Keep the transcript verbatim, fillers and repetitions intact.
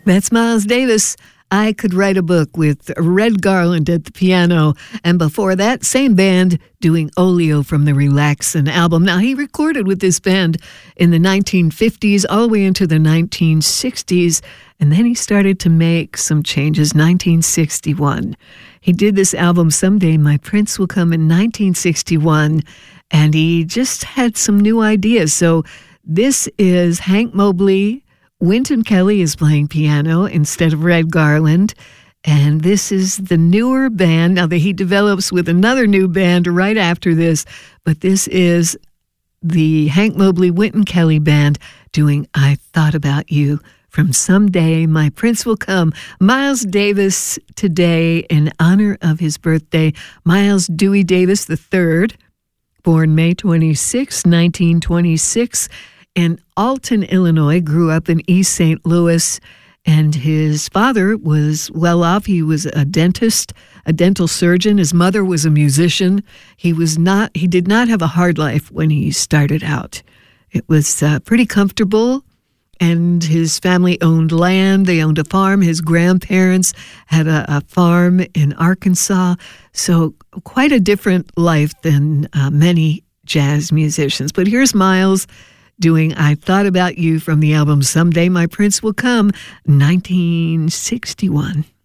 That's Miles Davis. I Could Write a Book with Red Garland at the piano. And before that, same band doing Oleo from the Relaxin' album. Now, he recorded with this band in the nineteen fifties all the way into the nineteen sixties. And then he started to make some changes, nineteen sixty-one. He did this album, Someday My Prince Will Come, in nineteen sixty-one. And he just had some new ideas. So this is Hank Mobley. Wynton Kelly is playing piano instead of Red Garland. And this is the newer band. Now that he develops with another new band right after this. But this is the Hank Mobley, Wynton Kelly band doing I Thought About You from Someday My Prince Will Come. Miles Davis today in honor of his birthday. Miles Dewey Davis the third, born May twenty-sixth, nineteen twenty-six. In Alton, Illinois, grew up in East Saint Louis, and his father was well off. He was a dentist, a dental surgeon. His mother was a musician. He was not. He did not have a hard life when he started out. It was uh, pretty comfortable, and his family owned land. They owned a farm. His grandparents had a, a farm in Arkansas, so quite a different life than uh, many jazz musicians. But here's Miles doing I Thought About You from the album Someday My Prince Will Come, nineteen sixty-one.